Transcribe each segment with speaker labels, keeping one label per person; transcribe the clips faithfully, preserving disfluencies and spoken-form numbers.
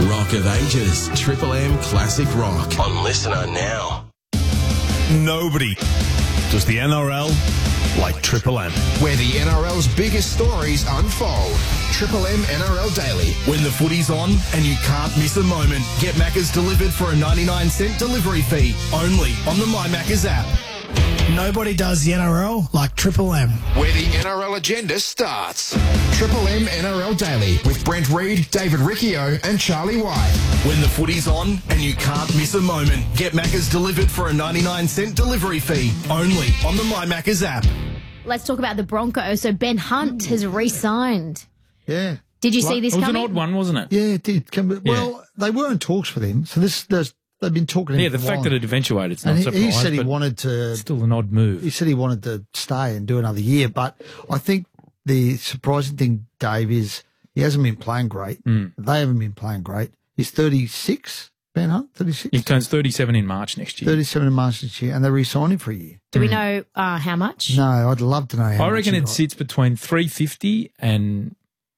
Speaker 1: Rock of Ages, Triple M Classic Rock on Listener Now.
Speaker 2: Nobody does the N R L like Triple M.
Speaker 3: Where the N R L's biggest stories unfold. Triple M N R L Daily.
Speaker 4: When the footy's on and you can't miss a moment, get Maccas delivered for a ninety-nine cent delivery fee only on the My Maccas app.
Speaker 5: Nobody does the N R L like Triple M.
Speaker 3: Where the N R L agenda starts. Triple M N R L Daily with Brent Reid, David Riccio and Charlie White.
Speaker 4: When the footy's on and you can't miss a moment, get Maccas delivered for a ninety-nine cent delivery fee only on the My Maccas app.
Speaker 6: Let's talk about the Broncos. So Ben Hunt has re-signed.
Speaker 7: Yeah.
Speaker 6: Did you see this
Speaker 8: It was
Speaker 6: coming?
Speaker 8: an odd one, wasn't it?
Speaker 7: Yeah, it did. Come, well,
Speaker 8: Yeah.
Speaker 7: they were in talks with him, so this there's, they've been talking to him
Speaker 8: Yeah, the
Speaker 7: for a
Speaker 8: fact
Speaker 7: while.
Speaker 8: that it eventuated, it's not
Speaker 7: And he,
Speaker 8: surprising.
Speaker 7: he said he wanted to.
Speaker 8: Still an odd move.
Speaker 7: He said he wanted to stay and do another year, but I think the surprising thing, Dave, is he hasn't been playing great.
Speaker 8: Mm.
Speaker 7: They haven't been playing great. He's thirty-six, Ben Hunt, thirty-six.
Speaker 8: He turns thirty-seven in March next year.
Speaker 7: thirty-seven in March this year, and they re-signed him for a year.
Speaker 6: Do we know uh, how much?
Speaker 7: No, I'd love to know how
Speaker 8: I
Speaker 7: much
Speaker 8: reckon
Speaker 7: he
Speaker 8: it
Speaker 7: got.
Speaker 8: sits between three fifty and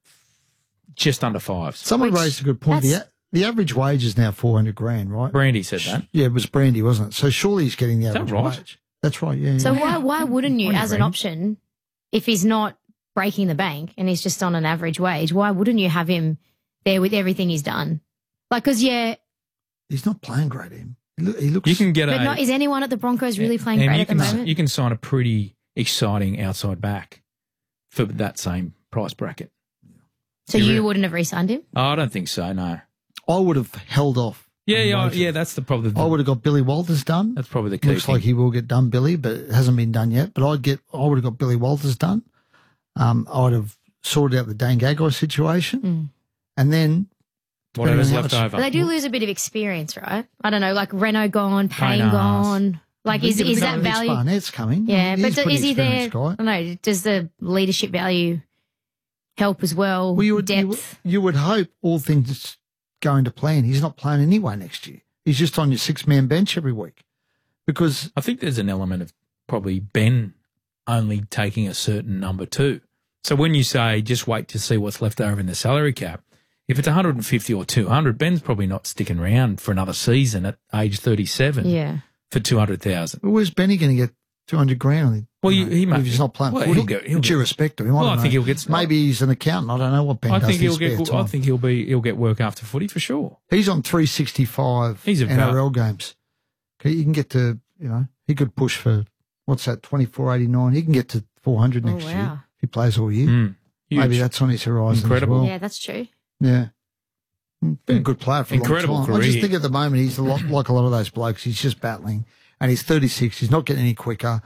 Speaker 8: just under fives.
Speaker 7: Someone
Speaker 6: Which-
Speaker 7: raised a good point. The,
Speaker 6: that's-
Speaker 7: the average wage is now four hundred grand, right?
Speaker 8: Brandy said that.
Speaker 7: Yeah, it was Brandy, wasn't it? So surely he's getting the
Speaker 8: Is that
Speaker 7: average
Speaker 8: right?
Speaker 7: wage. That's right, yeah.
Speaker 6: So
Speaker 7: yeah.
Speaker 6: why why wouldn't you,
Speaker 8: On
Speaker 6: as an
Speaker 8: brand.
Speaker 6: option, if he's not breaking the bank and he's just on an average wage, why wouldn't you have him there with everything he's done? Like, because, yeah,
Speaker 7: He's not playing great, him. He, look, he looks.
Speaker 8: You can get
Speaker 6: but
Speaker 8: a.
Speaker 6: not, is anyone at the Broncos really playing
Speaker 8: and
Speaker 6: great
Speaker 8: you
Speaker 6: at the
Speaker 8: can,
Speaker 6: moment?
Speaker 8: You can sign a pretty exciting outside back for that same price bracket.
Speaker 6: so
Speaker 8: you
Speaker 6: you
Speaker 8: re-
Speaker 6: wouldn't have re-signed him?
Speaker 8: Oh, I don't think so. No.
Speaker 7: I would have held off.
Speaker 8: Yeah,
Speaker 7: and
Speaker 8: yeah,
Speaker 7: waited.
Speaker 8: yeah. That's the probably.
Speaker 7: I would have got Billy Walters done.
Speaker 8: That's probably the key.
Speaker 7: Looks
Speaker 8: thing.
Speaker 7: like he will get done, Billy, but it hasn't been done yet. But I'd get. I would have got Billy Walters done. Um, I would have sorted out the Dane Gagai situation,
Speaker 6: Mm.
Speaker 7: and then
Speaker 8: Whatever's
Speaker 7: depending on
Speaker 8: left
Speaker 7: how
Speaker 8: over.
Speaker 6: But they do lose a bit of experience, right? I don't know, like Renault gone, Payne
Speaker 8: Payne
Speaker 6: gone. Like, is,
Speaker 7: Yeah, but
Speaker 6: is
Speaker 7: then
Speaker 6: that
Speaker 7: Mitch
Speaker 6: value?
Speaker 7: Barnett's coming.
Speaker 6: Yeah,
Speaker 7: He's
Speaker 6: but
Speaker 7: a
Speaker 6: do-
Speaker 7: pretty
Speaker 6: is he there? I
Speaker 7: experienced guy.
Speaker 6: don't know. Does the leadership value help as well?
Speaker 7: Well, you would, you, would-
Speaker 6: Depth.
Speaker 7: you would hope all things going to plan. He's not playing anyway next year. He's just on your six-man bench every week because
Speaker 8: I think there's an element of probably Ben only taking a certain number too. So when you say just wait to see what's left over in the salary cap, if it's one hundred fifty or two hundred, Ben's probably not sticking around for another season at age thirty-seven
Speaker 6: Yeah.
Speaker 8: for two hundred thousand.
Speaker 7: well, where's Benny going to get two hundred grand on him?
Speaker 8: Well, you- he might-
Speaker 7: if he's not playing
Speaker 8: well,
Speaker 7: footy.
Speaker 8: he'll get- he'll
Speaker 7: With due
Speaker 8: get-
Speaker 7: respect to him, I,
Speaker 8: Well,
Speaker 7: don't
Speaker 8: I
Speaker 7: know.
Speaker 8: think he'll get-
Speaker 7: Maybe he's an accountant. I don't know what Ben
Speaker 8: I
Speaker 7: does.
Speaker 8: think
Speaker 7: in
Speaker 8: he'll
Speaker 7: his
Speaker 8: get.
Speaker 7: spare
Speaker 8: I
Speaker 7: time.
Speaker 8: think he'll be. He'll get work after footy for sure.
Speaker 7: He's on three sixty-five
Speaker 8: He's
Speaker 7: N
Speaker 8: about-
Speaker 7: R L games. Okay, you can get to, you know, he could push for, what's that, twenty-four eighty-nine. He can get to four hundred
Speaker 6: Oh,
Speaker 7: next year
Speaker 6: wow.
Speaker 7: if he plays all year.
Speaker 8: Mm, huge.
Speaker 7: Maybe that's on his horizon
Speaker 8: Incredible.
Speaker 7: as well.
Speaker 6: Yeah, that's true.
Speaker 7: Yeah. Mm, Been a good player for a
Speaker 8: Incredible
Speaker 7: long time. I just
Speaker 8: career.
Speaker 7: think at the moment he's a lot like a lot of those blokes. He's just battling. And he's thirty-six. He's not getting any quicker.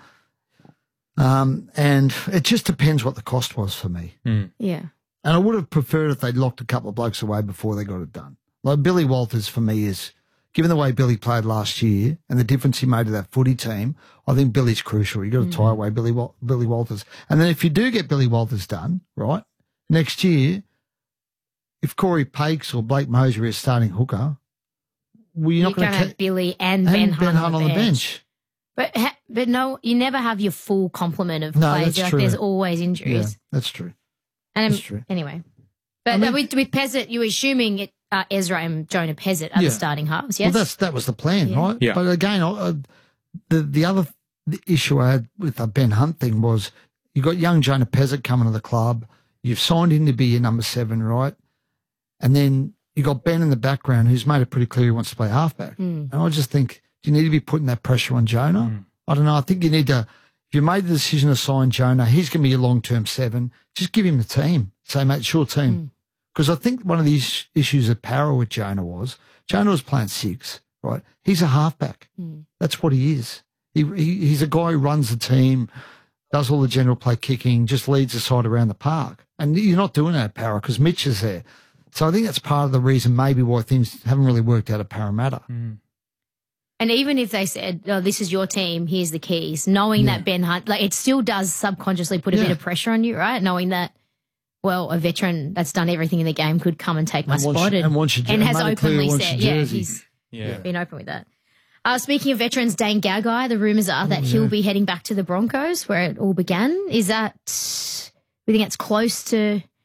Speaker 7: Um, and it just depends what the cost was for me.
Speaker 8: Mm.
Speaker 6: Yeah.
Speaker 7: And I would have preferred if they'd locked a couple of blokes away before they got it done. Like Billy Walters for me is, given the way Billy played last year and the difference he made to that footy team, I think Billy's crucial. You've got to tie away Billy, Wal- Billy Walters. And then if you do get Billy Walters done, right, next year, if Corey Pakes or Blake Mosier is starting hooker, well, you're
Speaker 6: You
Speaker 7: not going
Speaker 6: can
Speaker 7: to
Speaker 6: have Billy and,
Speaker 7: and
Speaker 6: Ben Hunt,
Speaker 7: on the bench.
Speaker 6: But ha- but no, you never have your full complement of
Speaker 7: No,
Speaker 6: players.
Speaker 7: that's
Speaker 6: Like,
Speaker 7: true.
Speaker 6: there's always
Speaker 7: Yeah,
Speaker 6: injuries.
Speaker 7: that's true.
Speaker 6: And
Speaker 7: that's true.
Speaker 6: Anyway, but
Speaker 7: I mean-
Speaker 6: uh, with, with Pezzett, you were assuming it, uh, Ezra and Jonah Pezzett are
Speaker 7: Yeah.
Speaker 6: the starting halves. Yes.
Speaker 7: Well, that's that was the plan,
Speaker 6: Yeah.
Speaker 7: right?
Speaker 8: Yeah.
Speaker 7: But again, I- uh, the the other the issue I had with the Ben Hunt thing was you got young Jonah Pezzett coming to the club. You've signed him to be your number seven, right? And then you got Ben in the background who's made it pretty clear he wants to play halfback.
Speaker 6: Mm.
Speaker 7: And I just think, do you need to be putting that pressure on Jonah?
Speaker 8: Mm.
Speaker 7: I don't know. I think you need to. If you made the decision to sign Jonah, he's going to be your long term seven. Just give him the team. Say, mate, it's your team. Because I think one of these issues at Para with Jonah was Jonah was playing six, right? He's a halfback.
Speaker 6: Mm.
Speaker 7: That's what he is. He, he He's a guy who runs the team, does all the general play kicking, just leads the side around the park. And you're not doing that at Para because Mitch is there. So I think that's part of the reason maybe why things haven't really worked out at Parramatta.
Speaker 8: Mm.
Speaker 6: And even if they said, oh, this is your team, here's the keys, knowing
Speaker 7: Yeah.
Speaker 6: that Ben Hunt, like it still does subconsciously put a
Speaker 7: Yeah.
Speaker 6: bit of pressure on you, right? Knowing that, well, a veteran that's done everything in the game could come and take my
Speaker 7: And wants-
Speaker 6: spot.
Speaker 7: and wants your jer-
Speaker 6: and has
Speaker 7: made it clear he
Speaker 6: openly
Speaker 7: wants
Speaker 6: said,
Speaker 7: your
Speaker 6: yeah,
Speaker 7: jersey.
Speaker 6: he's
Speaker 8: Yeah.
Speaker 6: been open with that. Uh, speaking of veterans, Dane Gagai, the rumours are
Speaker 7: Oh,
Speaker 6: that he'll be heading back to the Broncos where it all began. Is that, we think it's close to
Speaker 7: Yeah.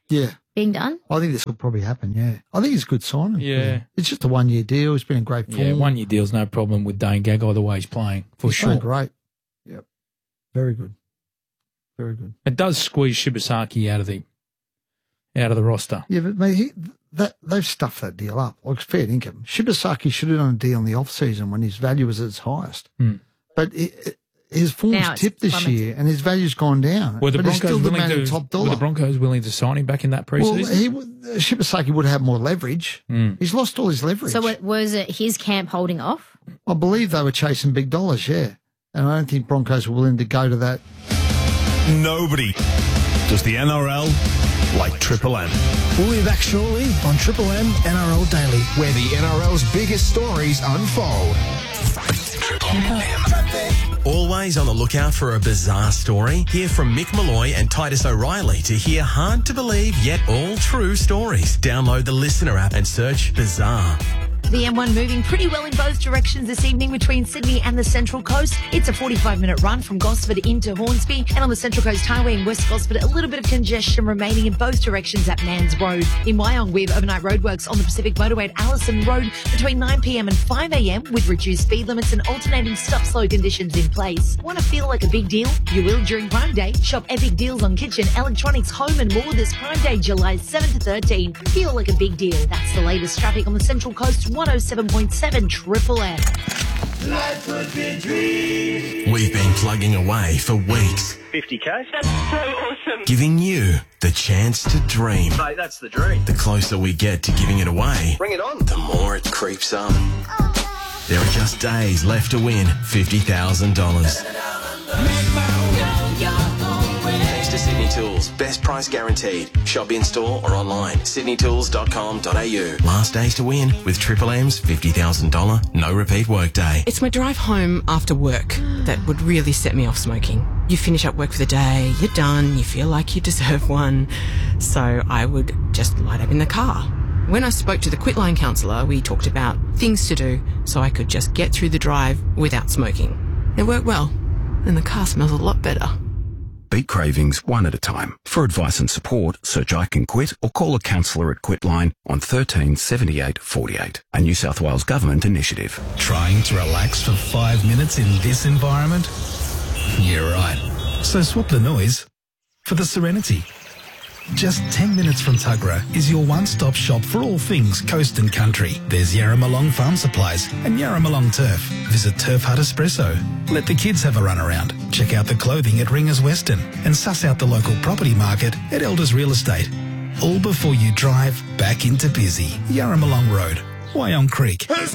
Speaker 6: being done?
Speaker 7: I think this will probably happen, yeah. I think it's a good signing.
Speaker 8: Yeah.
Speaker 7: It's just a one-year deal. He's been in great form.
Speaker 8: Yeah, one year deal's no problem with Dane Gagai the way he's playing, for
Speaker 7: He's
Speaker 8: sure.
Speaker 7: playing great. Yep. Very good. Very good.
Speaker 8: It does squeeze Shibasaki out of the out of the roster.
Speaker 7: Yeah, but mate, he, that, they've stuffed that deal up. Like, fair income. Shibasaki should have done a deal in the off-season when his value was at its highest.
Speaker 8: Hmm.
Speaker 7: But it, it, his form's
Speaker 6: Now it's
Speaker 7: tipped this
Speaker 6: plummeted.
Speaker 7: year and his value's gone down.
Speaker 8: Were the
Speaker 7: but he's
Speaker 8: Broncos
Speaker 7: still
Speaker 8: willing
Speaker 7: demanding
Speaker 8: to
Speaker 7: top dollar.
Speaker 8: Were the Broncos willing to sign him back in that
Speaker 7: well,
Speaker 8: preseason?
Speaker 7: he, would- Shibasaki would have more leverage.
Speaker 8: Mm.
Speaker 7: He's lost all his leverage.
Speaker 6: So it, was it his camp holding off?
Speaker 7: I believe they were chasing big dollars, yeah. And I don't think Broncos were willing to go to that.
Speaker 2: Nobody does the N R L like Triple M.
Speaker 5: We'll be back shortly on Triple M N R L Daily.
Speaker 3: Where the N R L's biggest stories unfold.
Speaker 1: Always on the lookout for a bizarre story? Hear from Mick Malloy and Titus O'Reilly to hear hard to believe yet all true stories. Download the Listener app and search Bizarre.
Speaker 9: The M one moving pretty well in both directions this evening between Sydney and the Central Coast. It's a forty-five minute run from Gosford into Hornsby, and on the Central Coast Highway in West Gosford, a little bit of congestion remaining in both directions at Mans Road. In Wyong, we have overnight roadworks on the Pacific Motorway at Allison Road between nine p m and five a m with reduced speed limits and alternating stop-slow conditions in place. Want to feel like a big deal? You will during Prime Day. Shop epic deals on kitchen, electronics, home and more this Prime Day, July seventh to thirteenth. Feel like a big deal. That's the latest traffic on the Central Coast, one oh seven point seven Triple M.
Speaker 1: We've been plugging away for weeks,
Speaker 10: fifty K. That's so awesome.
Speaker 1: giving you the chance to dream.
Speaker 10: Mate, that's the dream.
Speaker 1: The closer we get to giving it away,
Speaker 10: Bring it on.
Speaker 1: the more it creeps up. There are just days left to win fifty thousand dollars. Thanks to Sydney Tools. Best price guaranteed. Shop in store or online. sydney tools dot com dot a u. Last days to win with Triple M's fifty thousand dollars no repeat workday.
Speaker 11: It's my drive home after work that would really set me off smoking. You finish up work for the day, you're done, you feel like you deserve one. So I would just light up in the car. When I spoke to the Quitline counsellor, we talked about things to do so I could just get through the drive without smoking. It worked well, and the car smells a lot better.
Speaker 12: Beat cravings one at a time. For advice and support, search I Can Quit or call a counsellor at Quitline on thirteen seventy-eight forty-eight, a New South Wales Government initiative.
Speaker 13: Trying to relax for five minutes in this environment? You're right. So swap the noise for the serenity. Just ten minutes from Tuggerah is your one-stop shop for all things coast and country. There's Yarramalong Farm Supplies and Yarramalong Turf. Visit Turf Hut Espresso. Let the kids have a run around. Check out the clothing at Ringers Western and suss out the local property market at Elders Real Estate. All before you drive back into busy Yarramalong Road, Wyong Creek.